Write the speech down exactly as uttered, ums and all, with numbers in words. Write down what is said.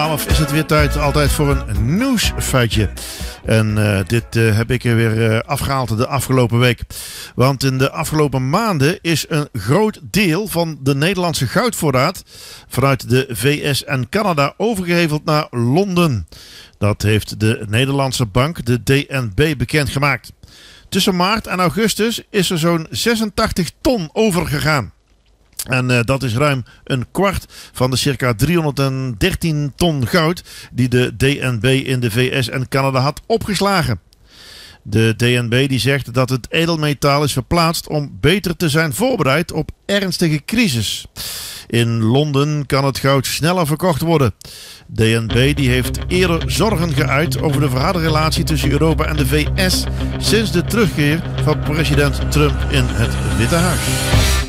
twaalf is het weer tijd altijd voor een nieuwsfeitje. En uh, dit uh, heb ik er weer uh, afgehaald de afgelopen week. Want in de afgelopen maanden is een groot deel van de Nederlandse goudvoorraad vanuit de V S en Canada overgeheveld naar Londen. Dat heeft de Nederlandse bank, de D N B, bekendgemaakt. Tussen maart en augustus is er zo'n zesentachtig ton overgegaan. En uh, dat is ruim een kwart van de circa driehonderddertien ton goud die de D N B in de V S en Canada had opgeslagen. De D N B die zegt dat het edelmetaal is verplaatst om beter te zijn voorbereid op ernstige crisis. In Londen kan het goud sneller verkocht worden. D N B die heeft eerder zorgen geuit over de verharde relatie tussen Europa en de V S sinds de terugkeer van president Trump in het Witte Huis.